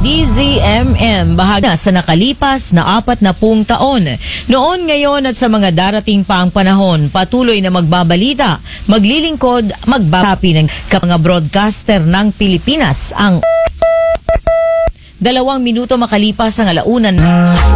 DZMM bahagi sa nakalipas na 40 taon. Noon, ngayon at sa mga darating pa ang panahon, patuloy na magbabalita, maglilingkod, magbabapi ng mga broadcaster ng Pilipinas ang 2 minuto makalipas ang 1:00